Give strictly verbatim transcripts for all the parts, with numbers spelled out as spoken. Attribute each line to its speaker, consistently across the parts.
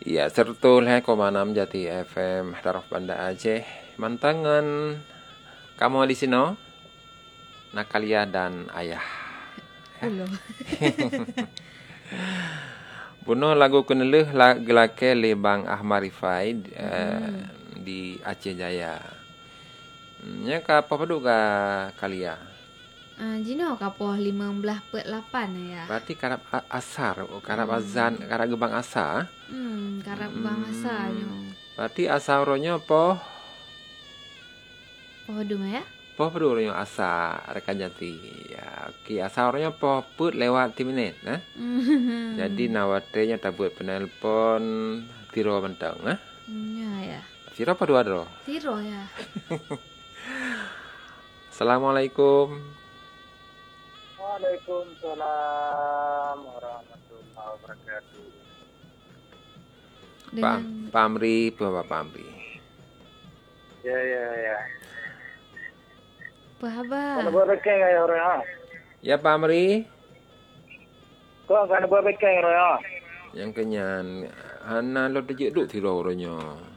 Speaker 1: Ya, sertul hai koma enam Jati F M Daraf Banda Aceh. Mantangan kamu di sini, Nakalia dan ayah.
Speaker 2: Ulo.
Speaker 1: Buno lagu keneleh gelake lebang Ahmad Rifai
Speaker 2: Mm.
Speaker 1: uh, di Aceh Jaya. Nya ka apa padu ka Kalia?
Speaker 2: Ah, jino kapoh lima belas per lapan ya.
Speaker 1: Berarti karab asar, karab
Speaker 2: Hmm.
Speaker 1: azan, karab gebang asa.
Speaker 2: Hmm, karap bangsa nyo.
Speaker 1: Berarti asauronya apa?
Speaker 2: Poh duma ya?
Speaker 1: Apa pedulnya asa rekan Jati. Ya, okey asauronya apa put lewat tiga minit, nah. Jadi nawatenya tak buat penelpon tiro bentang, nah.
Speaker 2: Ya ya.
Speaker 1: Tiro apa dua dro?
Speaker 2: Tiro ya.
Speaker 1: Assalamualaikum.
Speaker 3: Waalaikumsalam warahmatullahi wabarakatuh.
Speaker 1: Pak
Speaker 2: Dengan
Speaker 1: Pamri, Bapak Pamri.
Speaker 3: Ya ya ya.
Speaker 2: apa khabar?
Speaker 3: Kan buat bekeng ya orang ah.
Speaker 1: Ya Pamri,
Speaker 3: Kau kan buat bekeng orang ah.
Speaker 1: yang kenyan ana lo dejek duk tiro orangnya.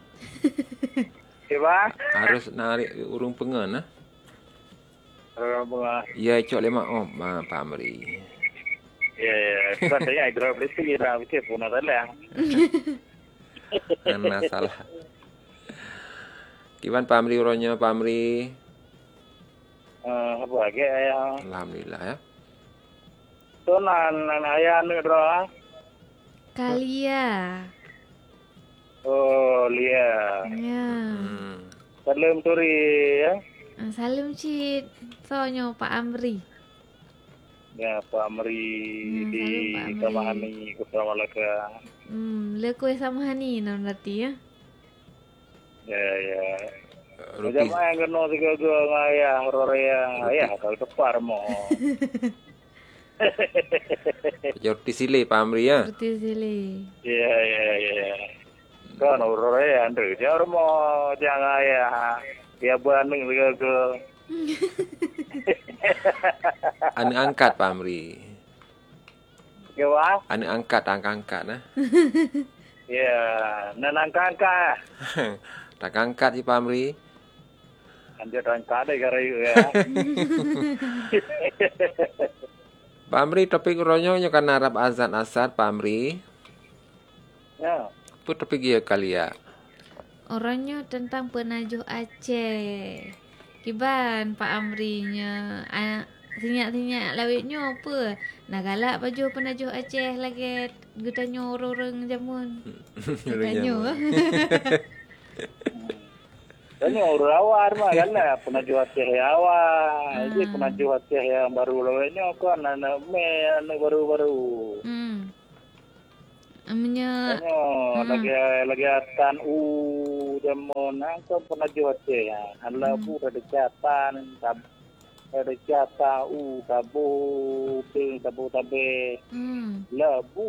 Speaker 3: Siapa?
Speaker 1: Harus narik urung pengen, nah.
Speaker 3: Orang bunga.
Speaker 1: Ya cok lima om, Pak Pamri.
Speaker 3: Ya ya. Kan saya idra beli kira betul pun ada lah.
Speaker 1: Ana salah. Kiban Pamri orangnya Pamri.
Speaker 3: Eh apa lagi ya?
Speaker 1: Alhamdulillah ya.
Speaker 3: Tunan nan ayah ni doa.
Speaker 2: Kalia.
Speaker 3: Oh lia.
Speaker 2: Ya.
Speaker 1: Hmm.
Speaker 3: Salam turi ya.
Speaker 2: Ah, salam cit. Sonyo Pak Amri.
Speaker 3: Ya Pak Amri
Speaker 2: Hmm,
Speaker 3: di
Speaker 2: salam Pak Amri.
Speaker 3: Kamahani Kusamalaka.
Speaker 2: Hmm, le kue sama hani non berarti ya.
Speaker 3: Ya ya.
Speaker 1: Roti
Speaker 3: Macam mana kena tiga dua ayah rorea ayah kalau tepar mo.
Speaker 1: roti sile Pamri ya.
Speaker 2: Berarti sili.
Speaker 3: Ya ya ya. Kan rorea andre dia mo jangan ayah. Dia banding tiga dua.
Speaker 1: Ane angkat Pamri.
Speaker 3: Ya wah.
Speaker 1: Ane angkat angkat nah.
Speaker 3: Ya, nanang kangka.
Speaker 1: Tak angkat si Pamri.
Speaker 3: Anda dan kade kare ya.
Speaker 1: Pamri topik ronyonya kan Arab azan asar Pamri.
Speaker 3: Ya.
Speaker 1: Put topik dia kali ya.
Speaker 2: Orangnya tentang penajuh Aceh. Kiban Pak Amrinya. Ah, sinyak-sinyak lawitnya apa? Nak galak baju penajuh Aceh lagi. Gutanya orang-orang jamun. Gutanya.
Speaker 3: Dan yang urawar mah kan lah penajuh Aceh awal. Jadi penajuh Aceh yang baru lawanya kan anak me anak baru-baru.
Speaker 2: Hmm. Amnya
Speaker 3: Ano, lagi lagi atan u jamon angko penajuh Aceh ya. Hala bu ada catatan tab ada cata u tabu ting tabu tabe.
Speaker 2: hmm,
Speaker 3: Labu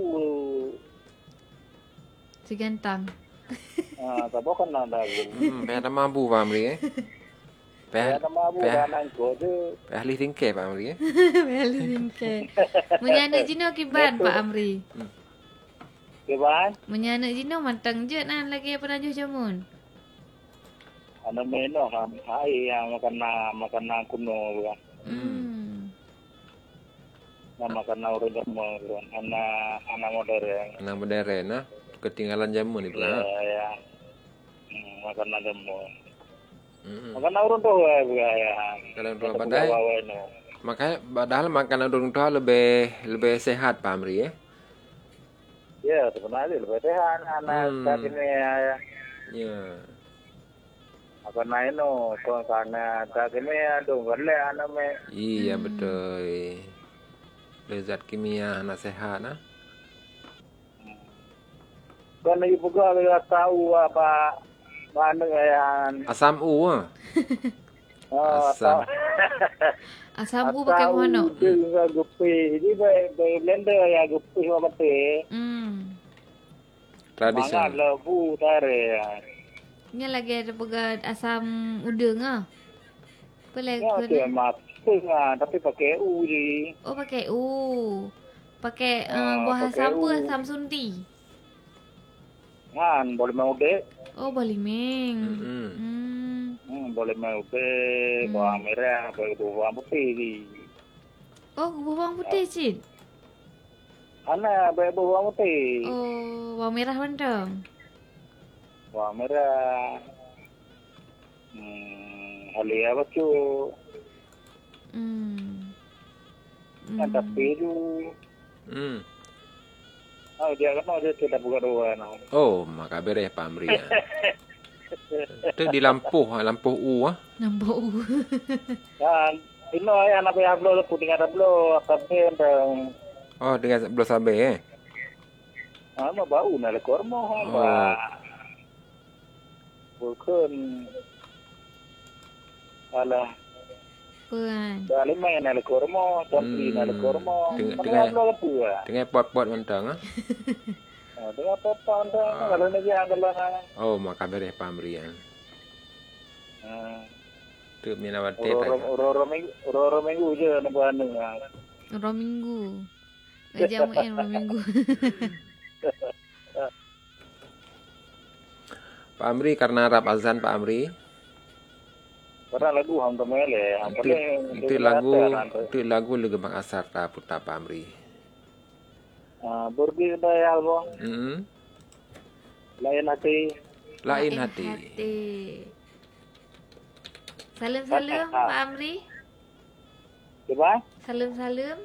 Speaker 2: si gantang.
Speaker 3: ah tabu kan ada.
Speaker 1: Hmm, peh nama bu Pamri eh. Peh
Speaker 3: Ya nama bu
Speaker 1: peh
Speaker 3: dan angko tu.
Speaker 1: peh ahli tingkeh Pamri eh.
Speaker 2: Beli singke. Menyana jino kiban Pak Amri.
Speaker 3: Keban
Speaker 2: Menyana jino mantang je nan lagi penajuh jamun.
Speaker 3: ana meno ham hai yang makan na makan na kuno kan.
Speaker 2: Hmm.
Speaker 3: Na makan na orang jamu kan. Ana ana modern.
Speaker 1: Anak modern nah. Ketinggalan jamu ni
Speaker 3: Ya
Speaker 1: pula.
Speaker 3: ya. Hmm, makan na jamu.
Speaker 1: Hmm.
Speaker 3: Makan na orang tu ya ya.
Speaker 1: Kalau dua badai. Makanya padahal makanan orang tua lebih lebih sehat Pamri eh.
Speaker 3: Ya, sebenarnya lebih sehat anak
Speaker 1: Hmm.
Speaker 3: saat ini ya.
Speaker 1: Ya.
Speaker 3: Makan na ino, so karena saat ini aduh gale anak me.
Speaker 1: Iya betul. Lezat kimia anak sehat nah.
Speaker 3: Kan lagi juga tidak tahu apa mana yang
Speaker 1: Asam u ah.
Speaker 3: oh,
Speaker 1: Asam.
Speaker 2: Asam u pakai mana?
Speaker 3: Dengan gupi, ini by blender ya gupi apa teh?
Speaker 2: Hmm.
Speaker 3: Mangan
Speaker 1: Tradisional.
Speaker 3: lebu tare.
Speaker 2: Nya lagi ada pegat asam udang ah. Apa lagi?
Speaker 3: Ya, dia masuk ah, tapi pakai u je.
Speaker 2: Oh pakai u. Pakai uh,
Speaker 3: Ah,
Speaker 2: buah
Speaker 3: pakai
Speaker 2: asam apa?
Speaker 3: u.
Speaker 2: Asam sunti.
Speaker 3: Kan boleh main udik.
Speaker 2: Oh, Balimeng.
Speaker 1: Mm-mm.
Speaker 2: Hmm.
Speaker 3: Hmm, boleh main udik, bawang merah, boleh bawang putih ni.
Speaker 2: Oh, bawang putih, Cik.
Speaker 3: Ana boleh bawang putih.
Speaker 2: Oh, bawang merah bentang.
Speaker 3: Bawang merah. Hmm, halia bacu.
Speaker 2: Hmm.
Speaker 3: Kan tapi tu.
Speaker 1: Hmm.
Speaker 3: Oh, dia kan dia tidak buka dua no.
Speaker 1: Oh, maka beres Pak Amri. Ya. Itu di Lampuh, Lampuh U ah.
Speaker 2: Nampak u.
Speaker 3: Kan ino ay anak ya blo puting ada blo tapi entang.
Speaker 1: Oh, dengan belum sabar eh.
Speaker 3: Ah, ma bau na le kormo ha ba.
Speaker 1: Oh.
Speaker 3: Bukan. Alah,
Speaker 2: Puan.
Speaker 3: balik main na le kormo, tapi na le kormo.
Speaker 1: Dengan-
Speaker 3: Dengan
Speaker 1: dengan-
Speaker 3: blo tua.
Speaker 1: Dengan pot-pot mentang ah.
Speaker 3: Oh, dengan apa entang kalau ni dia adalah.
Speaker 1: Oh, maka beres Pak Amri ya.
Speaker 3: Hmm.
Speaker 1: Tu minawate
Speaker 3: Oro
Speaker 1: tak.
Speaker 3: oro minggu, oro minggu je na banu.
Speaker 2: Orang minggu. Kerja main orang minggu.
Speaker 1: Pak Amri karena Arab azan Pak Amri.
Speaker 3: Karena lagu hang temele, hang
Speaker 1: Itu, itu lagu itu lagu lagu Mak Asar ta puta Pak Amri.
Speaker 3: Ah, burgi daya album.
Speaker 1: Hmm.
Speaker 3: Lain hati.
Speaker 1: Lain hati.
Speaker 2: Salam-salam Pak Amri.
Speaker 3: Coba?
Speaker 2: Salam-salam.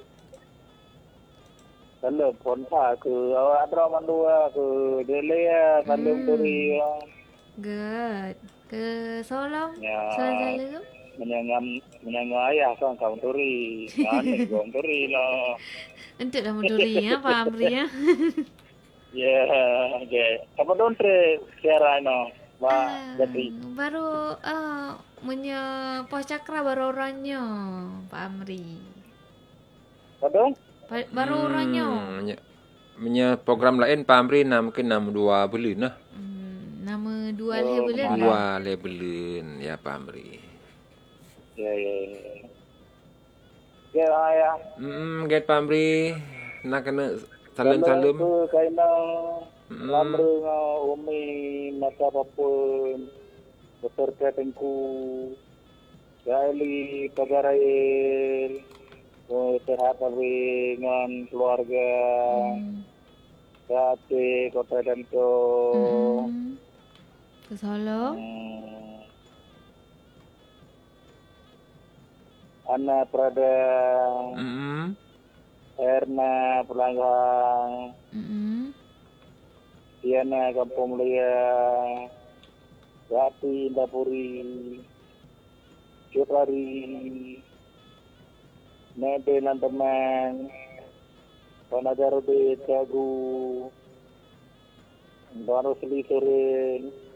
Speaker 3: Salam phone pha ke adra mandua ke delia salam turi
Speaker 2: Good. Ke Solong.
Speaker 3: Ya.
Speaker 2: Salam-salam.
Speaker 3: menyangam menyangam ayah kan kaum turi. Ane kaum turi lah.
Speaker 2: Untuk dah menduri ya Pak Amri ya.
Speaker 3: Ya, okay. Apa don tre siara no? Ba
Speaker 2: Ah,
Speaker 3: jadi.
Speaker 2: baru ah punya pos cakra baru orangnya Pak Amri.
Speaker 3: Apa?
Speaker 2: Pa- Baru orangnya.
Speaker 1: Menya, menya program lain Pak Amri nah mungkin nama dua bulan lah.
Speaker 2: Hmm, nama dua
Speaker 3: Oh,
Speaker 2: level lah.
Speaker 1: Dua lebelan ya Pak Amri.
Speaker 3: Ya, ya, ya. Ya, ayah.
Speaker 1: Hmm, get Pak Amri nak kena salam-salam.
Speaker 3: Ke kaina
Speaker 1: Mm.
Speaker 3: lamre nga umi mata papun beserta tengku kali pagarail oh terhadap dengan keluarga
Speaker 2: Hmm.
Speaker 3: kate kota dan to
Speaker 2: Hmm. Ke Solong.
Speaker 3: hmm. Ana Prada
Speaker 1: Hmm.
Speaker 3: Erna Pelanggang
Speaker 2: Hmm.
Speaker 3: Tiana Kampung Mulia, Rati Indapuri, Cutari, Nebe Nanteman, Panajarode Cagu, Baru Selisurin,